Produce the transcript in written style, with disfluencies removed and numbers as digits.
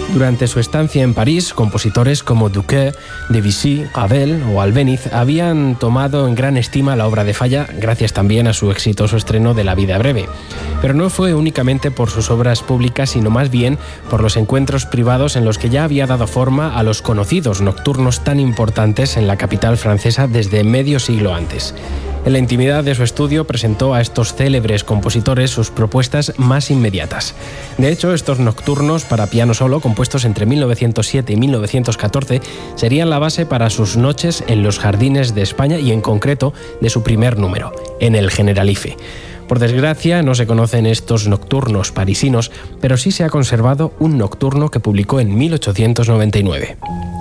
Durante su estancia en París, compositores como Duque, Debussy, Ravel o Albéniz habían tomado en gran estima la obra de Falla, gracias también a su exitoso estreno de La vida breve. Pero no fue únicamente por sus obras públicas, sino más bien por los encuentros privados en los que ya había dado forma a los conocidos nocturnos tan importantes en la capital francesa desde medio siglo antes. En la intimidad de su estudio presentó a estos célebres compositores sus propuestas más inmediatas. De hecho, estos nocturnos para piano solo, compuestos entre 1907 y 1914, serían la base para sus noches en los jardines de España y en concreto de su primer número, en el Generalife. Por desgracia, no se conocen estos nocturnos parisinos, pero sí se ha conservado un nocturno que publicó en 1899.